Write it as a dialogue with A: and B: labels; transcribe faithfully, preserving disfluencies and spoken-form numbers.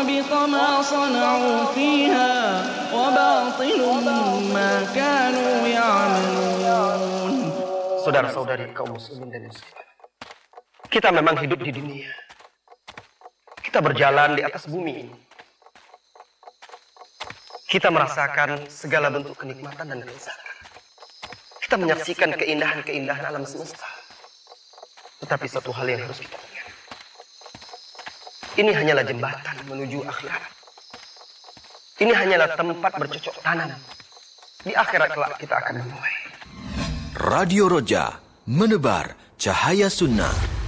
A: وحبط ما صنعوا فيها وباطل ما كانوا يعملون.
B: Saudara-saudari kaum muslimin dan muslimat, kita memang hidup di dunia. Kita berjalan di atas bumi ini. Kita merasakan segala bentuk kenikmatan dan kelezatan. Kita menyaksikan keindahan-keindahan alam semesta. Tetapi satu hal yang harus kita ingat, ini hanyalah jembatan menuju akhirat. Ini hanyalah tempat bercocok tanam. Di akhirat kelak kita akan menuai.
C: Radio Roja, menebar cahaya sunnah.